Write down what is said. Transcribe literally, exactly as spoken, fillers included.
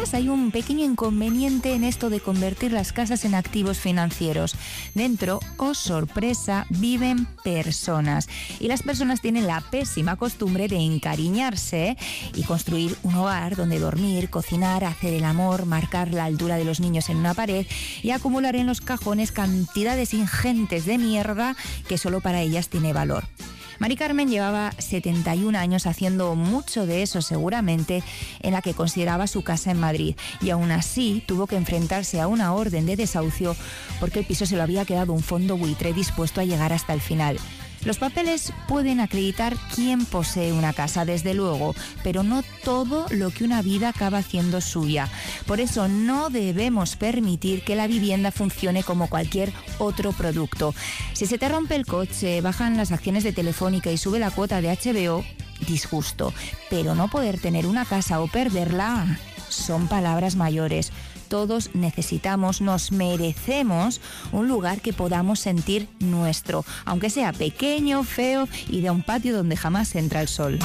además hay un pequeño inconveniente en esto de convertir las casas en activos financieros. Dentro, oh sorpresa, viven personas. Y las personas tienen la pésima costumbre de encariñarse y construir un hogar donde dormir, cocinar, hacer el amor, marcar la altura de los niños en una pared y acumular en los cajones cantidades ingentes de mierda que solo para ellas tiene valor. Mari Carmen llevaba setenta y un años haciendo mucho de eso seguramente en la que consideraba su casa en Madrid y aún así tuvo que enfrentarse a una orden de desahucio porque el piso se lo había quedado un fondo buitre dispuesto a llegar hasta el final. Los papeles pueden acreditar quién posee una casa, desde luego, pero no todo lo que una vida acaba haciendo suya. Por eso no debemos permitir que la vivienda funcione como cualquier otro producto. Si se te rompe el coche, bajan las acciones de Telefónica y sube la cuota de H B O, disgusto. Pero no poder tener una casa o perderla son palabras mayores. Todos necesitamos, nos merecemos un lugar que podamos sentir nuestro, aunque sea pequeño, feo y de un patio donde jamás entra el sol.